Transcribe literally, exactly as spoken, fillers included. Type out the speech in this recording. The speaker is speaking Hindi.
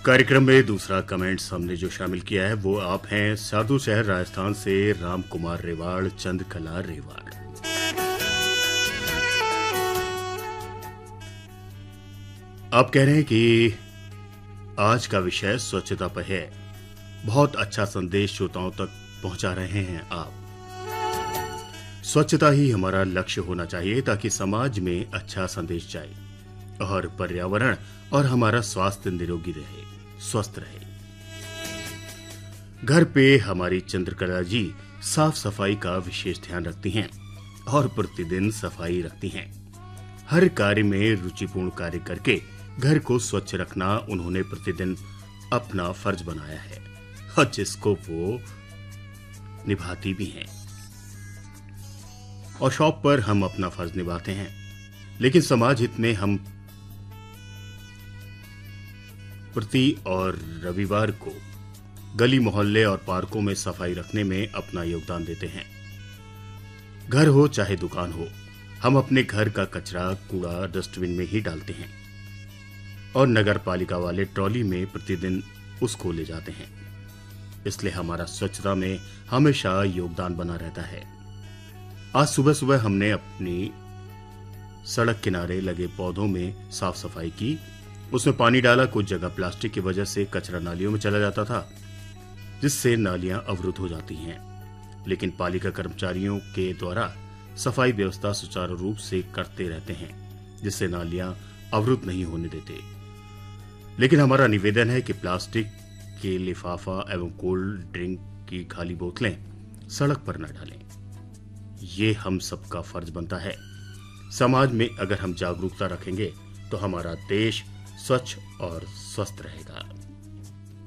कार्यक्रम में दूसरा कमेंट्स हमने जो शामिल किया है वो आप हैं साधु शहर राजस्थान से राम कुमार रेवाड़, चंद्रकला रेवाड़। आप कह रहे हैं कि आज का विषय स्वच्छता पर है। बहुत अच्छा संदेश श्रोताओं तक पहुंचा रहे हैं आप। स्वच्छता ही हमारा लक्ष्य होना चाहिए ताकि समाज में अच्छा संदेश जाए और पर्यावरण और हमारा स्वास्थ्य निरोगी रहे, स्वस्थ रहे। घर पे हमारी चंद्रकला जी साफ सफाई का विशेष ध्यान रखती हैं और प्रतिदिन सफाई रखती हैं। हर कार्य में रुचिपूर्ण कार्य करके घर को स्वच्छ रखना उन्होंने प्रतिदिन अपना फर्ज बनाया है और जिसको वो निभाती भी हैं। और शॉप पर हम अपना फर्ज निभाते हैं, लेकिन समाज हित में हम प्रति और रविवार को गली मोहल्ले और पार्कों में सफाई रखने में अपना योगदान देते हैं। घर हो चाहे दुकान हो, हम अपने घर का कचरा कूड़ा डस्टबिन में ही डालते हैं और नगर पालिका वाले ट्रॉली में प्रतिदिन उसको ले जाते हैं। इसलिए हमारा स्वच्छता में हमेशा योगदान बना रहता है। आज सुबह सुबह हमने अपनी सड़क किनारे लगे पौधों में साफ सफाई की, उसमें पानी डाला। कुछ जगह प्लास्टिक की वजह से कचरा नालियों में चला जाता था, जिससे नालियां अवरुद्ध हो जाती हैं। लेकिन पालिका कर्मचारियों के द्वारा सफाई व्यवस्था सुचारू रूप से करते रहते हैं, जिससे नालियां अवरुद्ध नहीं होने देते। लेकिन हमारा निवेदन है कि प्लास्टिक के लिफाफा एवं कोल्ड ड्रिंक की खाली बोतलें सड़क पर न डालें। ये हम सबका फर्ज बनता है। समाज में अगर हम जागरूकता रखेंगे तो हमारा देश स्वच्छ और स्वस्थ रहेगा।